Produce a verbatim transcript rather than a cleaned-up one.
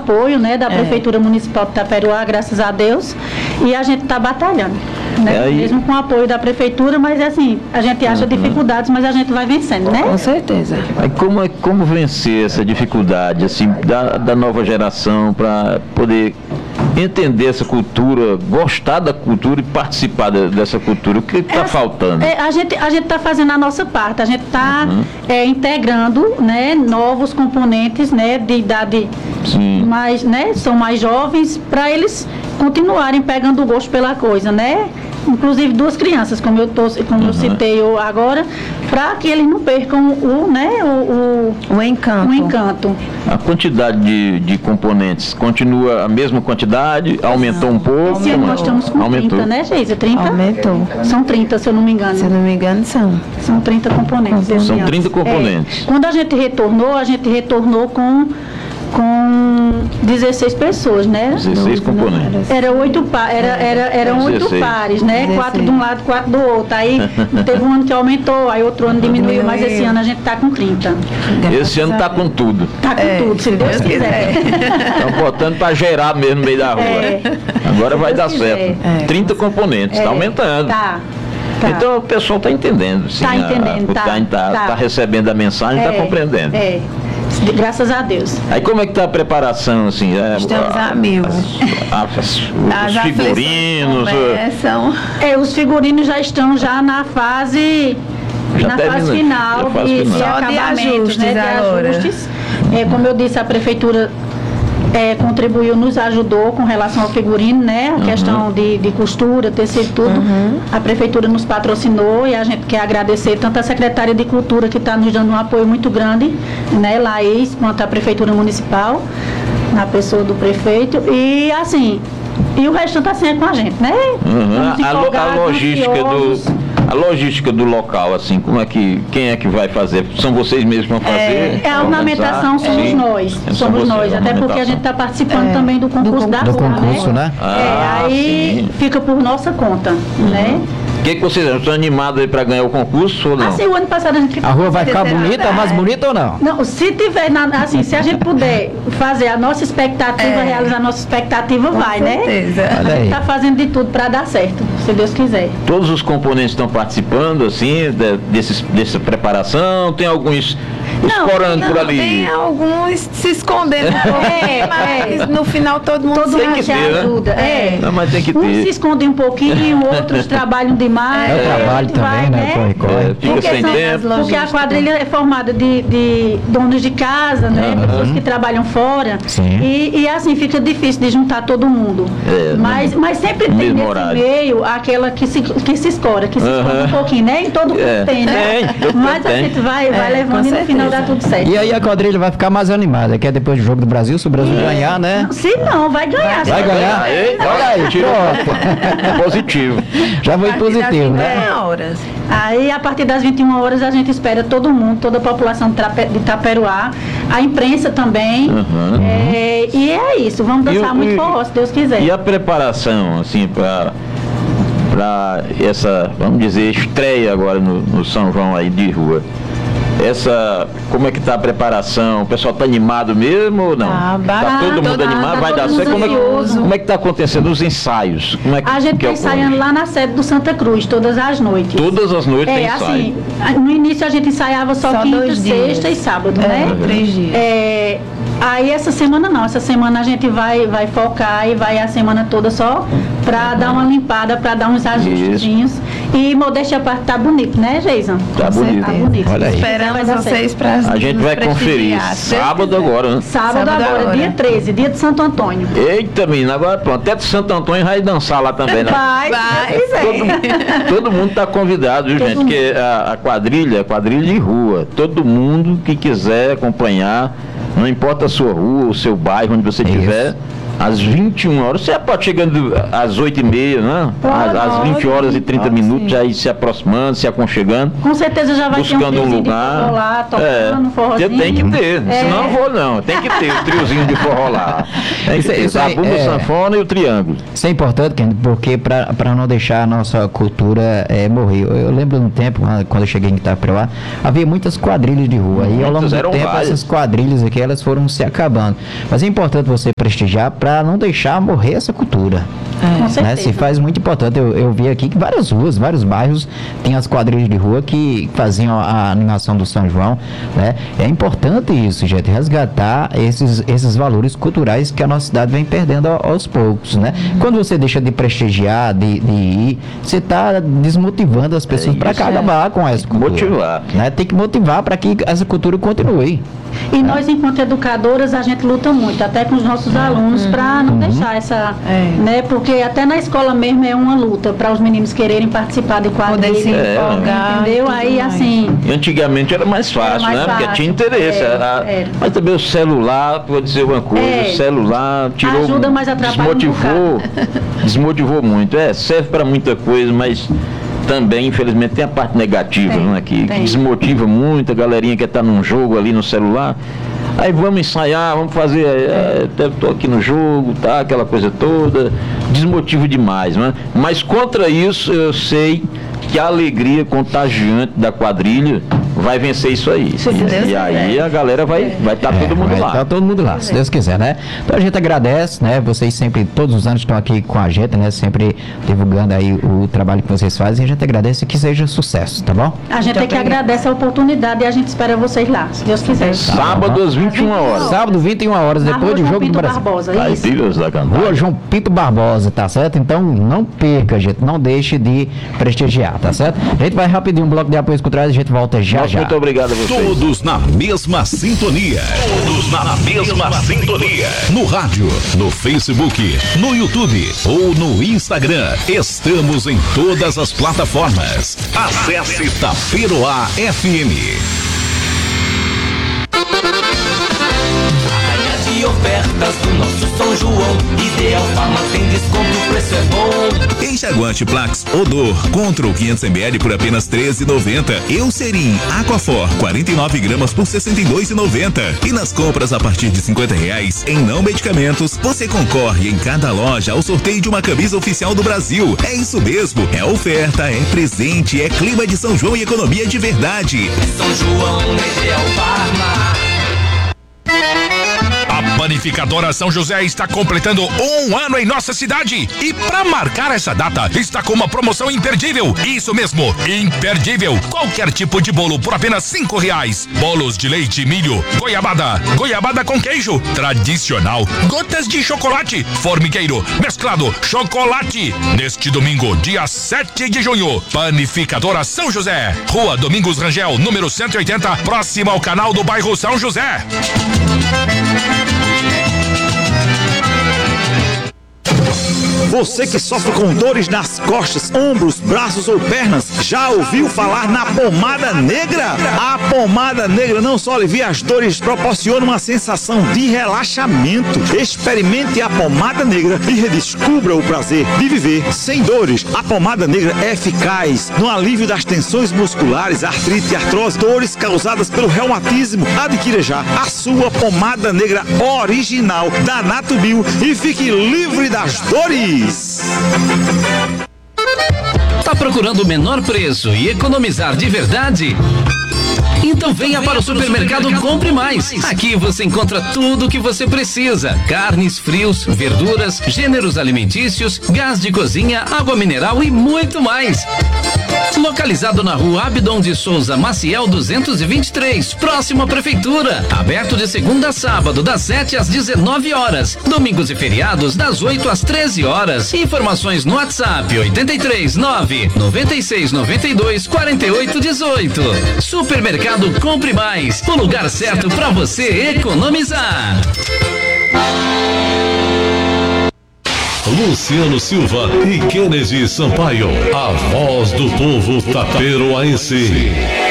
apoio, né, da Prefeitura é. Municipal de Itaperuá, graças a Deus, e a gente está batalhando, né, é, mesmo com o apoio da Prefeitura, mas assim, a gente acha uhum. dificuldades, mas a gente vai vencendo, né? Com certeza. Aí como, como vencer essa dificuldade, assim, da, da nova geração para poder entender essa cultura, gostar da cultura e participar de, dessa cultura? O que está é, faltando? É, a gente a gente está fazendo a nossa parte, a gente está uhum. é, integrando, né, novos componentes, né, de idade Sim. mais, né, são mais jovens, para eles continuarem pegando o gosto pela coisa, né? Inclusive duas crianças, como eu, tô, como uhum. eu citei agora, para que eles não percam o, né, o, o, o, encanto. o encanto. A quantidade de, de componentes continua a mesma quantidade? Aumentou não. um pouco? Esse ano nós estamos com Aumentou. trinta, né, Geisa? trinta? Aumentou. São trinta, se eu não me engano. Se eu não me engano, são. São trinta componentes. São trinta componentes. É. Quando a gente retornou, a gente retornou com... com dezesseis pessoas, né? dezesseis componentes. Era oito pa era, era, eram oito pares, né? dezesseis. Quatro de um lado, quatro do outro. Aí teve um ano que aumentou, aí outro ano diminuiu, mas esse ano a gente está com trinta. Esse ano está com tudo. Está com é, tudo, se Deus quiser. Estão botando para gerar mesmo no meio da rua. É. Agora se vai Deus dar quiser. certo. É. trinta componentes, está é. aumentando. Tá. Tá. Então o pessoal está entendendo. Está entendendo, está tá, tá. tá recebendo a mensagem, está é. compreendendo. É. Graças a Deus. Aí como é que está a preparação, assim? É, Estamos a, a mil. As, as, os, os figurinos. É, os figurinos já estão já na fase, já na fase final, fase de, final. de acabamentos, de ajustes, né, de ajustes. É, como eu disse, a prefeitura É, contribuiu, nos ajudou com relação ao figurino, né? A uhum. questão de, de costura, tecido, tudo. Uhum. A prefeitura nos patrocinou e a gente quer agradecer tanto a Secretaria de Cultura, que está nos dando um apoio muito grande, né? Laís, quanto a Prefeitura Municipal, na pessoa do prefeito. E assim, e o restante assim é com a gente, né? Uhum. A, lo, a logística do... A logística do local, assim, como é que, quem é que vai fazer? São vocês mesmos que vão fazer? É, a ornamentação somos Sim. nós, é, somos nós, até porque a gente está participando é, também do concurso do, da do rua, concurso, né? né? Ah, é, aí sim. fica por nossa conta, uhum. né? O que, que vocês estão animados aí para ganhar o concurso ou não? Assim, o ano passado a gente... A rua vai ficar bonita, mais bonita ou não? Não, se tiver, na, assim, se a gente puder fazer a nossa expectativa, é. realizar a nossa expectativa, Com vai, certeza. né? A gente está fazendo de tudo para dar certo, se Deus quiser. Todos os componentes estão participando, assim, de, desses, dessa preparação? Tem alguns escorando por ali? Tem alguns se escondendo um pouco, é, mas é. no final todo mundo todo tem mundo que se ter, ajuda. Né? É. Não, mas tem que ter. Uns se escondem um pouquinho, outros trabalham demais. É, é trabalho também, vai, né? Corre, corre. É, fica porque sem são, tempo. Porque a quadrilha é formada de, de donos de casa, né? Uhum. Pessoas que trabalham fora. Sim. E, e assim fica difícil de juntar todo mundo. É, mas, mas sempre tem nesse horário. meio aquela que se, que se escora, que se uhum. esconde um pouquinho, né? Em todo mundo é. tem, né? É, mas tem. a gente vai, vai é, levando e no final dá tudo certo. E aí a quadrilha vai ficar mais animada, que é depois do jogo do Brasil, se o Brasil é. ganhar, né? Se não, vai ganhar. Vai ganhar? Ei, olha aí, tirou. Positivo. Já foi positivo, né? Horas. Aí, a partir das vinte e uma horas, a gente espera todo mundo, toda a população de Itaperuá, a imprensa também. Uhum. É, e é isso, vamos dançar e, muito e, forró, se Deus quiser. E a preparação, assim, para para essa, vamos dizer, estreia agora no, no São João aí de rua? Essa, como é que está a preparação? O pessoal está animado mesmo ou não? Ah, tá todo mundo tá, animado? Tá vai dar certo? Como é, que, como é que está acontecendo os ensaios? Como é que, a gente está ensaiando lá na sede do Santa Cruz, todas as noites. Todas as noites é, tem ensaio? Assim, no início a gente ensaiava só, só quinta, sexta e sábado, é, né? Três dias. É, aí essa semana não, essa semana a gente vai, vai focar e vai a semana toda só para uhum. dar uma limpada, para dar uns ajustezinhos. E modéstia a parte, tá bonito, né, Geison? Tá bonito. Tá bonito. Olha aí. Esperamos vocês para a gente vai conferir sábado agora, né? Sábado, sábado agora, agora, dia treze, dia de Santo Antônio. Eita, menina, agora pronto, até de Santo Antônio vai dançar lá também, né? Vai, vai. Todo, todo mundo está convidado, viu, todo gente? Porque a, a quadrilha, a quadrilha de rua, todo mundo que quiser acompanhar, não importa a sua rua, o seu bairro, onde você estiver, às vinte e uma horas, você pode chegando às oito e meia, né? Às, às vinte horas e trinta minutos, já ir se aproximando, se aconchegando. Com certeza já vai buscando ter um, um lugar. De lá, tocando, é, forrozinho. Tem que ter, é. senão não vou não. Tem que ter o triozinho de forró lá. Tem que ter a bumba, é, sanfona e o triângulo. Isso é importante, Kennedy, porque para não deixar a nossa cultura é, morrer. Eu, eu lembro de um tempo, quando eu cheguei em Itaperuá, havia muitas quadrilhas de rua. E ao longo do tempo, várias. essas quadrilhas aqui, elas foram se acabando. Mas é importante você prestigiar para não deixar morrer essa cultura. É. Com certeza. Né? Se faz muito importante. Eu, eu vi aqui que várias ruas, vários bairros tem as quadrilhas de rua que faziam a animação do São João, né? É importante isso, gente, resgatar esses, esses valores culturais que a nossa cidade vem perdendo aos poucos, né? Uhum. Quando você deixa de prestigiar, de, de ir, você está desmotivando as pessoas é para acabar é. com essa cultura. Motivar. Né? Tem que motivar para que essa cultura continue. E é. nós, enquanto educadoras, a gente luta muito, até com os nossos alunos, uhum. para não uhum. deixar essa, é. né? Porque até na escola mesmo é uma luta para os meninos quererem participar de quadrilha, é, entendeu? Aí mais. assim. Antigamente era mais fácil, era mais né? Fácil. Porque tinha interesse. É, era, é. Mas também o celular, vou dizer uma coisa, é. o celular tirou. Ajuda, mas atrapalha desmotivou, um desmotivou muito. É, serve para muita coisa, mas também, infelizmente, tem a parte negativa, tem, né, que, que desmotiva muito a galerinha que está num jogo ali no celular. Aí vamos ensaiar, vamos fazer, é, estou aqui no jogo, tá, aquela coisa toda, desmotiva demais, né? Mas contra isso, eu sei que a alegria contagiante da quadrilha vai vencer isso aí. Se Deus e aí a galera vai estar vai tá é, todo mundo vai lá. Vai tá todo mundo lá, se Deus quiser, né? Então a gente agradece, né? Vocês sempre, todos os anos estão aqui com a gente, né? Sempre divulgando aí o trabalho que vocês fazem. A gente agradece que seja sucesso, tá bom? A gente é que agradece a oportunidade e a gente espera vocês lá, se Deus quiser. Tá, sábado às vinte e uma horas. Sábado, vinte e uma horas, depois do jogo do Brasil. Barbosa, isso. Da Rua João Pinto Barbosa, tá certo? Então não perca, gente, não deixe de prestigiar, tá certo? A gente vai rapidinho, um bloco de apoio culturais, a gente volta já Nossa, já. Muito obrigado a vocês. Todos na mesma sintonia. Todos na mesma sintonia. No rádio, no Facebook, no YouTube ou no Instagram. Estamos em todas as plataformas. Acesse Taperoá F M. Ofertas do nosso São João. Ideal Farma tem desconto, o preço é bom. Enxaguante Plax Odor Control quinhentos mililitros por apenas treze reais e noventa centavos. Eucerin Aquafor quarenta e nove gramas por sessenta e dois reais e noventa centavos. E nas compras a partir de cinquenta reais em não medicamentos, você concorre em cada loja ao sorteio de uma camisa oficial do Brasil. É isso mesmo, é oferta, é presente, é clima de São João e economia de verdade. São João, Ideal Farma. A Panificadora São José está completando um ano em nossa cidade e para marcar essa data está com uma promoção imperdível. Isso mesmo, imperdível. Qualquer tipo de bolo por apenas cinco reais. Bolos de leite, milho, goiabada, goiabada com queijo, tradicional, gotas de chocolate, formigueiro, mesclado, chocolate. Neste domingo, dia sete de junho, Panificadora São José, Rua Domingos Rangel, número cento e oitenta, próximo ao canal do bairro São José. Você que sofre com dores nas costas, ombros, braços ou pernas, já ouviu falar na pomada negra? A pomada negra não só alivia as dores, proporciona uma sensação de relaxamento. Experimente a pomada negra e redescubra o prazer de viver sem dores. A pomada negra é eficaz no alívio das tensões musculares, artrite e artrose, dores causadas pelo reumatismo. Adquira já a sua pomada negra original da Natubio e fique livre das dores. Tá procurando o menor preço e economizar de verdade? Então venha para o supermercado Compre Mais. Aqui você encontra tudo o que você precisa: carnes, frios, verduras, gêneros alimentícios, gás de cozinha, água mineral e muito mais. Localizado na rua Abdon de Souza Maciel duzentos e vinte e três, próximo à prefeitura. Aberto de segunda a sábado, das sete às dezenove horas. Domingos e feriados, das oito às treze horas. Informações no WhatsApp oito três nove, nove seis nove dois, quatro oito um oito. Supermercado Compre Mais, o lugar certo para você economizar. Luciano Silva e Kennedy Sampaio, a voz do povo taperoaense.